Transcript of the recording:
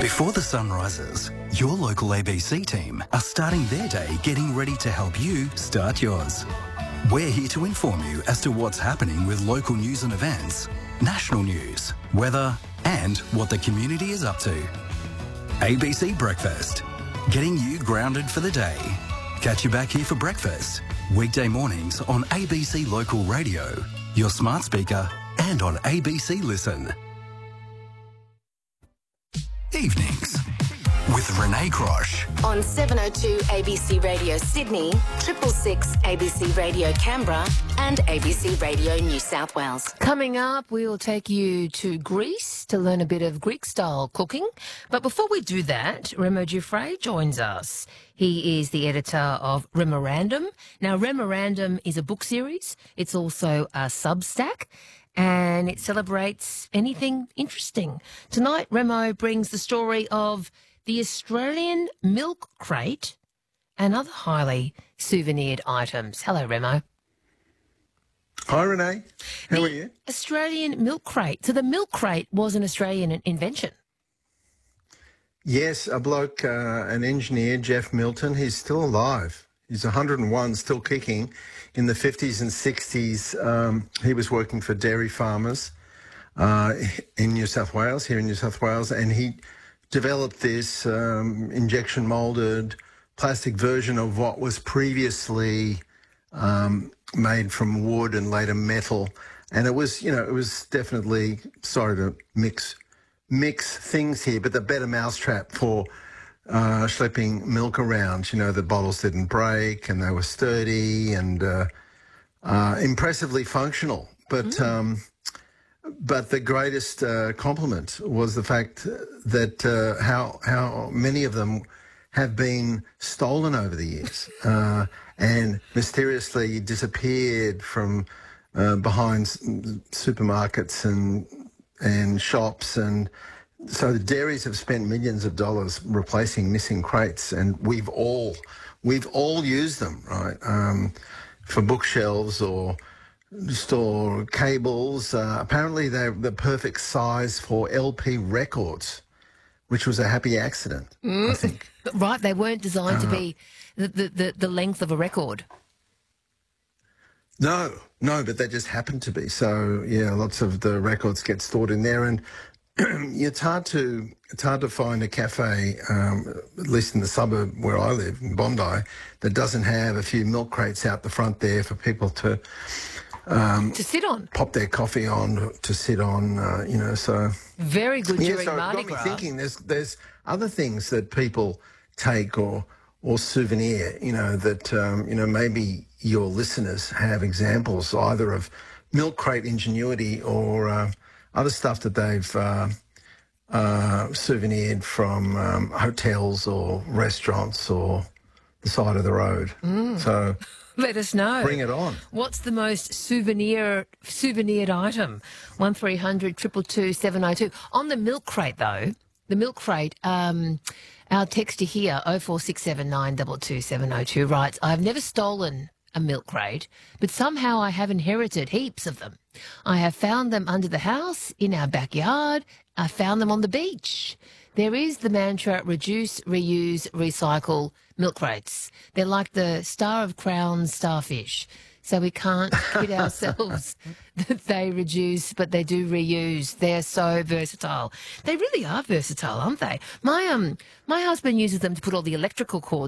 Before the sun rises, your local ABC team are starting their day getting ready to help you start yours. We're here to inform you as to what's happening with local news and events, national news, weather, and what the community is up to. ABC Breakfast, getting you grounded for the day. Catch you back here for breakfast, weekday mornings on ABC Local Radio, your smart speaker, and on ABC Listen. Evenings with Renee Crosh. On 702 ABC Radio Sydney, 666 ABC Radio Canberra and ABC Radio New South Wales. Coming up, we will take you to Greece to learn a bit of Greek-style cooking. But before we do that, Remo Giuffre joins us. He is the editor of Remorandum. Now, Remorandum is a book series. It's also a Substack, and it celebrates anything interesting. Tonight, Remo brings the story of the Australian milk crate and other highly souvenired items. Hello, Remo. Hi, Renee. How are you? Australian milk crate. So the milk crate was an Australian invention. Yes, a bloke, an engineer, Jeff Milton, he's still alive. He's 101, still kicking. In the 50s and 60s, he was working for dairy farmers in New South Wales, here in New South Wales, and he developed this injection moulded plastic version of what was previously made from wood and later metal. And it was, it was definitely, sorry to mix things here, but the better mousetrap for schlepping milk around. The bottles didn't break and they were sturdy and impressively functional. But the greatest compliment was the fact that how many of them have been stolen over the years and mysteriously disappeared from behind supermarkets and shops. And so the dairies have spent millions of dollars replacing missing crates, and we've all used them, right? For bookshelves or store cables. Apparently they're the perfect size for LP records, which was a happy accident, I think. Right, they weren't designed to be the length of a record. No, but they just happened to be. So, yeah, lots of the records get stored in there, and it's hard to find a cafe, at least in the suburb where I live, in Bondi, that doesn't have a few milk crates out the front there for people to sit on, pop their coffee on, to sit on, so. Very good during Mardi Gras. Gras. It got me thinking there's other things that people take or souvenir, that, maybe your listeners have examples either of milk crate ingenuity or other stuff that they've souvenired from hotels or restaurants or the side of the road. So let us know. Bring it on. What's the most souvenired item? 1300 222 702. On the milk crate, though, our texter here, 0467 222 702, writes, I've never stolen a milk crate, but somehow I have inherited heaps of them. I have found them under the house, in our backyard. I found them on the beach. There is the mantra, reduce, reuse, recycle milk crates. They're like the Star of Crown starfish. So we can't kid ourselves that they reduce, but they do reuse. They're so versatile. They really are versatile, aren't they? My husband uses them to put all the electrical cords